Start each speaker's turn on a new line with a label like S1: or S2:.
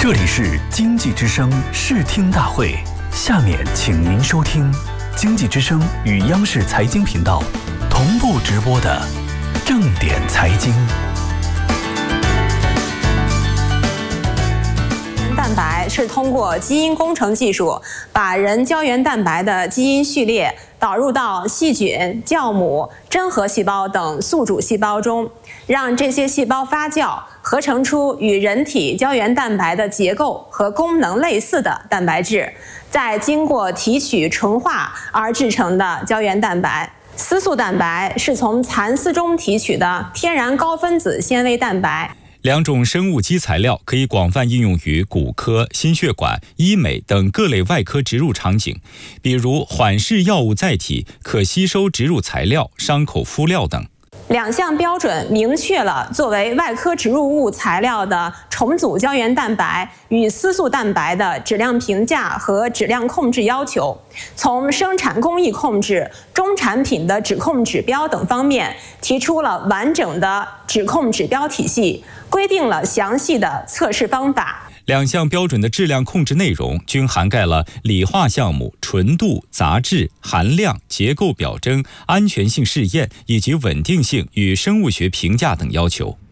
S1: 这里是经济之声视听大会，下面请您收听经济之声与央视财经频道同步直播的正点财经。
S2: 蛋白是通过基因工程技术，把人胶原蛋白的基因序列导入到细菌、酵母、真核细胞等宿主细胞中，让这些细胞发酵，合成出与人体胶原蛋白的结构和功能类似的蛋白质，再经过提取纯化而制成的胶原蛋白。丝素蛋白是从蚕丝中提取的天然高分子纤维蛋白。
S3: 两种生物基材料可以广泛应用于骨科、心血管、医美等各类外科植入场景，比如缓释药物载体、可吸收植入材料、伤口敷料等。
S2: 两项标准明确了作为外科植入物材料的重组胶原蛋白与丝素蛋白的质量评价和质量控制要求，从生产工艺控制、中产品的质控指标等方面提出了完整的质控指标体系，规定了详细的测试方法。
S3: 两项标准的质量控制内容均涵盖了理化项目、纯度、杂质、含量、结构表征、安全性试验以及稳定性与生物学评价等要求。